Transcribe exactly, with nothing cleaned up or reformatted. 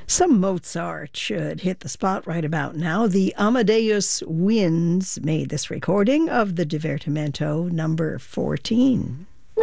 Some Mozart should hit the spot right about now. The Amadeus Winds made this recording of the Divertimento number fourteen.